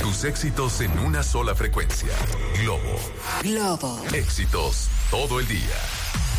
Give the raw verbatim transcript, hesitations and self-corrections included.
Tus éxitos en una sola frecuencia. Globo. Globo. Éxitos todo el día.